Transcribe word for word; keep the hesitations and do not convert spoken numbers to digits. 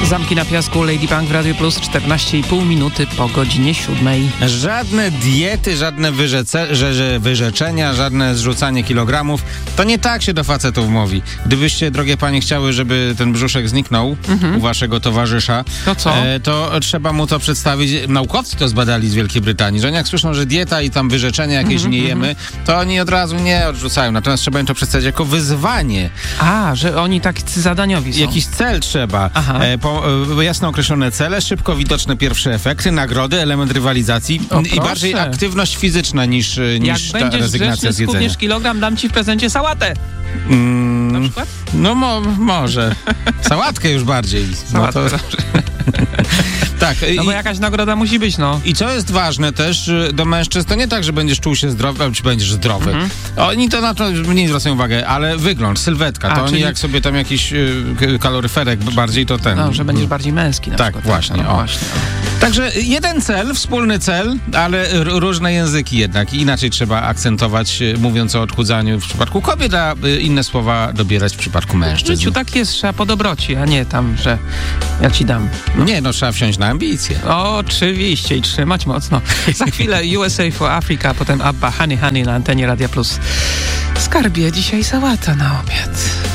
Zamki na piasku, Lady Punk w Radio Plus, czternaście i pół minuty po godzinie siódmej. Żadne diety, żadne wyrzece, że, że wyrzeczenia, żadne zrzucanie kilogramów. To nie tak się do facetów mówi. Gdybyście, drogie panie, chciały, żeby ten brzuszek zniknął mhm. u waszego towarzysza, to co? E, to trzeba mu to przedstawić. Naukowcy to zbadali z Wielkiej Brytanii, że oni jak słyszą, że dieta i tam wyrzeczenia jakieś mhm, nie jemy, mhm. to oni od razu nie odrzucają. Natomiast trzeba im to przedstawić jako wyzwanie. A, że oni tak zadaniowi są. Jakiś cel trzeba. E, po, e, jasno określone cele, szybko widoczne pierwsze efekty, nagrody, element rywalizacji o, i bardziej aktywność fizyczna niż, niż ta rezygnacja z jedzenia. Jak będziesz kilogram, dam ci w prezencie sałatę. Mm, Na przykład? No mo, może. Sałatkę już bardziej. Sałatkę, no to... Tak. No bo i, jakaś nagroda musi być, no. I co jest ważne też do mężczyzn, to nie tak, że będziesz czuł się zdrowy, czy będziesz zdrowy. Mhm. Oni to na to mniej zwracają uwagę, ale wygląd, sylwetka, A, to czyli... oni jak sobie tam jakiś y, kaloryferek bardziej, to ten... No, że będziesz bardziej męski na tak, przykład. Właśnie, tak, o. właśnie. Także jeden cel, wspólny cel, ale r- różne języki jednak. Inaczej trzeba akcentować, mówiąc o odchudzaniu w przypadku kobiet, a inne słowa dobierać w przypadku mężczyzn. W życiu tak jest, trzeba po dobroci, a nie tam, że ja ci dam. No. Nie, no trzeba wsiąść na ambicje. Oczywiście i trzymać mocno. Za chwilę U S A for Africa, a potem Abba, Honey Honey na antenie Radia Plus. Skarbie, dzisiaj sałata na obiad.